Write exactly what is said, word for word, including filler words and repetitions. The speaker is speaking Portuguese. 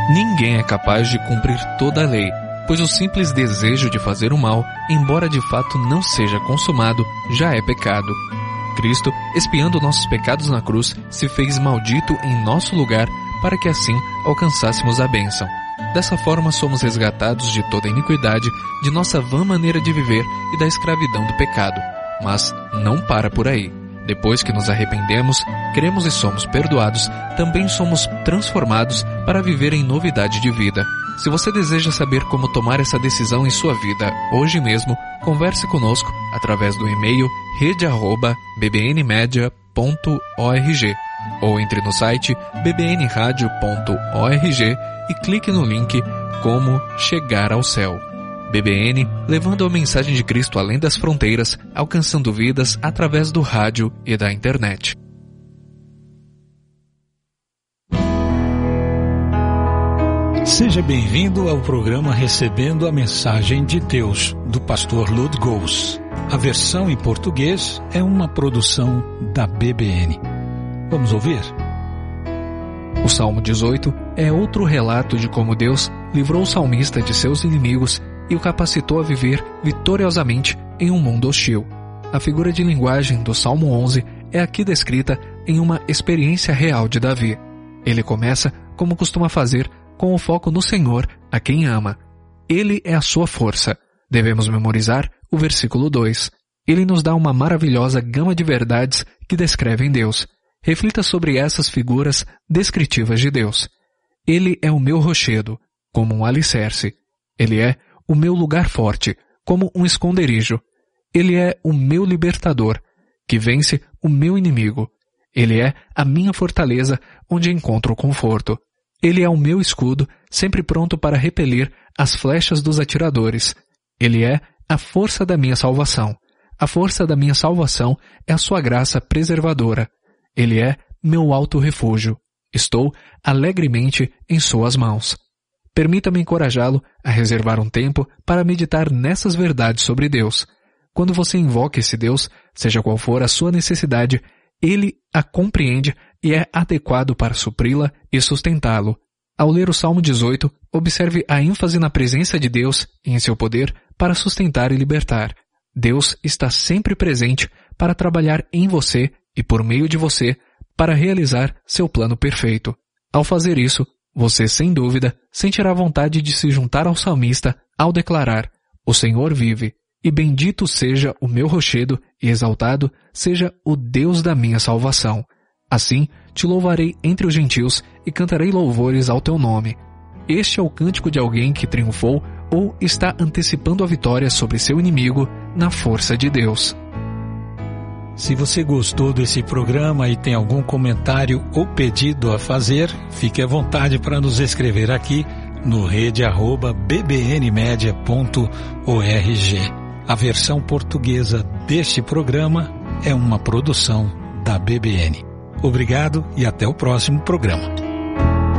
Ninguém é capaz de cumprir toda a lei, pois o simples desejo de fazer o mal, embora de fato não seja consumado, já é pecado. Cristo, expiando nossos pecados na cruz, se fez maldito em nosso lugar para que assim alcançássemos a bênção. Dessa forma somos resgatados de toda a iniquidade, de nossa vã maneira de viver e da escravidão do pecado. Mas não para por aí. Depois que nos arrependemos, cremos e somos perdoados, também somos transformados para viver em novidade de vida. Se você deseja saber como tomar essa decisão em sua vida hoje mesmo, converse conosco através do e-mail rede arroba b b n media ponto org ou entre no site b b n radio ponto org e clique no link Como Chegar ao Céu. B B N, levando a mensagem de Cristo além das fronteiras, alcançando vidas através do rádio e da internet. Seja bem-vindo ao programa Recebendo a Mensagem de Deus, do pastor Lud Gous. A versão em português é uma produção da B B N. Vamos ouvir? O Salmo dezoito é outro relato de como Deus livrou o salmista de seus inimigos e o capacitou a viver vitoriosamente em um mundo hostil. A figura de linguagem do Salmo onze é aqui descrita em uma experiência real de Davi. Ele começa, como costuma fazer, com o foco no Senhor, a quem ama. Ele é a sua força. Devemos memorizar o versículo dois. Ele nos dá uma maravilhosa gama de verdades que descrevem Deus. Reflita sobre essas figuras descritivas de Deus. Ele é o meu rochedo, como um alicerce. Ele é o meu lugar forte, como um esconderijo. Ele é o meu libertador, que vence o meu inimigo. Ele é a minha fortaleza, onde encontro conforto. Ele é o meu escudo, sempre pronto para repelir as flechas dos atiradores. Ele é a força da minha salvação. A força da minha salvação é a sua graça preservadora. Ele é meu alto refúgio. Estou alegremente em suas mãos. Permita-me encorajá-lo a reservar um tempo para meditar nessas verdades sobre Deus. Quando você invoca esse Deus, seja qual for a sua necessidade, Ele a compreende e é adequado para supri-la e sustentá-lo. Ao ler o Salmo dezoito, observe a ênfase na presença de Deus e em seu poder para sustentar e libertar. Deus está sempre presente para trabalhar em você e por meio de você para realizar seu plano perfeito. Ao fazer isso, você, sem dúvida, sentirá vontade de se juntar ao salmista ao declarar: O Senhor vive, e bendito seja o meu rochedo, e exaltado seja o Deus da minha salvação. Assim, te louvarei entre os gentios e cantarei louvores ao teu nome. Este é o cântico de alguém que triunfou ou está antecipando a vitória sobre seu inimigo na força de Deus. Se você gostou desse programa e tem algum comentário ou pedido a fazer, fique à vontade para nos escrever aqui no rede arroba b b n media ponto org. A versão portuguesa deste programa é uma produção da B B N. Obrigado e até o próximo programa.